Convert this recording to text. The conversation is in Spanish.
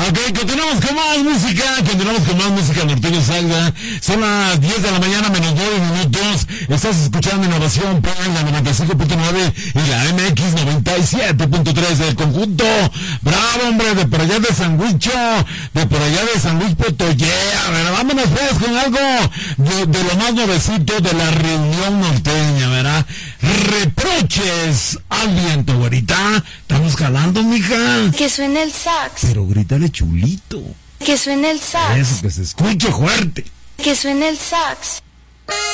Ok, continuamos con más música norteño salga. Son las 10 de la mañana menos 9 minutos. Estás escuchando Innovación por la 95.9 y la MX 97.3 del conjunto. Bravo, hombre, de por allá de San Luis Potosí. A ver, vámonos pues con algo de lo más nuevecito de la reunión norteña, ¿verdad? Reproches al viento, güerita. Estamos jalando, mija. Que suene el sax. Pero grítale chulito. Que suene el sax. Eso, que se escuche fuerte. Que suene el sax.